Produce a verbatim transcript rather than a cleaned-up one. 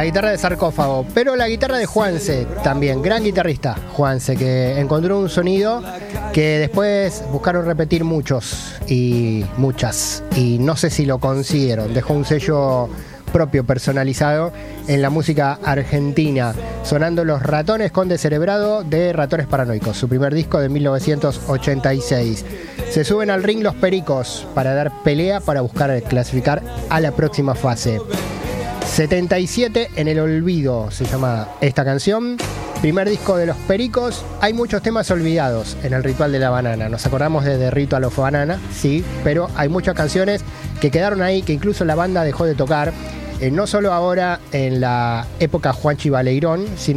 La guitarra de Sarcófago, pero la guitarra de Juanse también, gran guitarrista Juanse, que encontró un sonido que después buscaron repetir muchos y muchas, y no sé si lo consiguieron. Dejó un sello propio, personalizado en la música argentina, sonando Los Ratones con Descerebrado de Ratones Paranoicos, su primer disco de mil novecientos ochenta y seis. Se suben al ring Los Pericos para dar pelea, para buscar clasificar a la próxima fase. setenta y siete en el olvido se llama esta canción. Primer disco de Los Pericos. Hay muchos temas olvidados en el Ritual de la Banana. Nos acordamos de The Ritual of Banana, sí, pero hay muchas canciones que quedaron ahí, que incluso la banda dejó de tocar. Eh, no solo ahora en la época Juanchi Baleirón, sino